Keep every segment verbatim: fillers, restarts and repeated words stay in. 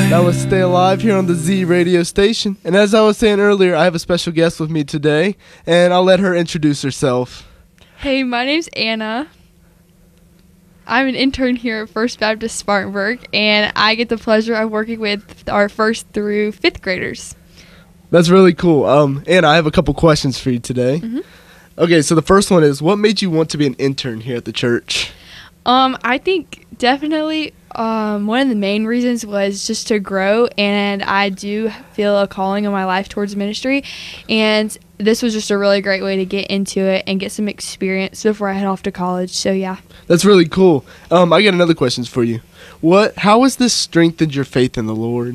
That was Stay Alive here on the Z radio station. And as I was saying earlier, I have a special guest with me today, and I'll let her introduce herself. Hey, my name's Anna. I'm an intern here at First Baptist Spartanburg, and I get the pleasure of working with our first through fifth graders. That's really cool. Um, Anna, I have a couple questions for you today. Mm-hmm. Okay, so the first one is, what made you want to be an intern here at the church? Um, I think definitely um, one of the main reasons was just to grow, and I do feel a calling in my life towards ministry, and this was just a really great way to get into it and get some experience before I head off to college. So yeah. That's really cool. Um, I got another question for you. What? How has this strengthened your faith in the Lord?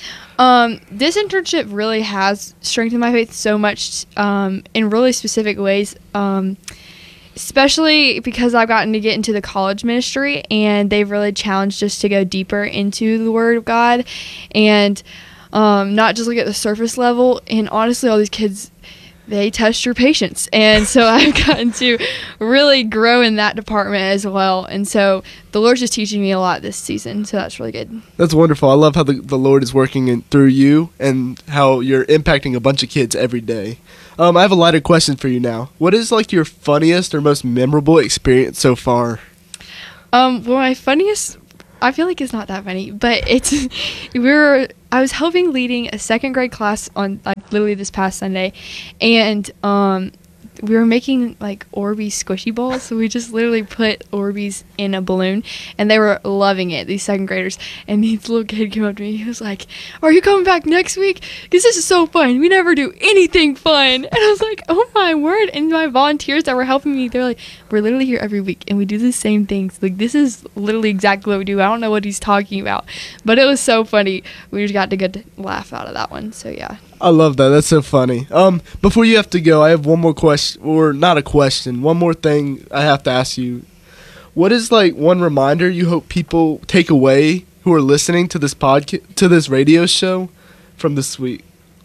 Um, this internship really has strengthened my faith so much um, in really specific ways, um, especially because I've gotten to get into the college ministry, and they've really challenged us to go deeper into the Word of God and um, not just look at the surface level. And honestly, all these kids, they test your patience, and so I've gotten to really grow in that department as well, and so the Lord's just teaching me a lot this season, so that's really good. That's wonderful. I love how the, the Lord is working in, through you and how you're impacting a bunch of kids every day. Um, I have a lighter question for you now. What is like your funniest or most memorable experience so far? Um, well, my funniest, I feel like it's not that funny, but it's, we were, I was helping leading a second grade class on like literally this past Sunday, and um, we were making like Orbeez squishy balls, so we just literally put Orbeez in a balloon, and they were loving it, these second graders, and this little kid came up to me, he was like, are you coming back next week? Because this is so fun, we never do anything fun. And I was like, oh my word. And my volunteers that were helping me, they're like, we're literally here every week, and we do the same things, like this is literally exactly what we do. I don't know what he's talking about, but it was so funny. We just got a good laugh out of that one, so yeah. I love that. That's so funny. Um, before you have to go, I have one more question, or not a question, one more thing I have to ask you. What is like one reminder you hope people take away who are listening to this podcast, to this radio show from this week?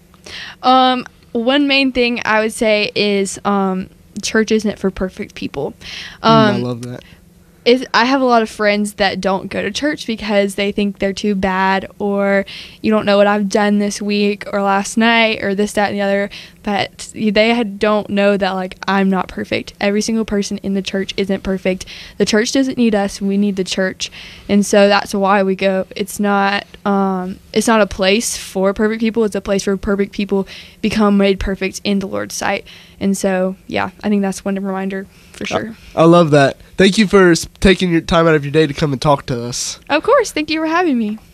Um, one main thing I would say is um, church isn't for perfect people. Um, mm, I love that. Is I have a lot of friends that don't go to church because they think they're too bad, or you don't know what I've done this week or last night or this, that, and the other, but they had, don't know that like I'm not perfect. Every single person in the church isn't perfect. The church doesn't need us, we need the church, and so that's why we go. It's not um, it's not a place for perfect people, it's a place where perfect people become made perfect in the Lord's sight. And so yeah, I think that's one reminder for sure. I, I love that. Thank you for taking your time out of your day to come and talk to us. Of course. Thank you for having me.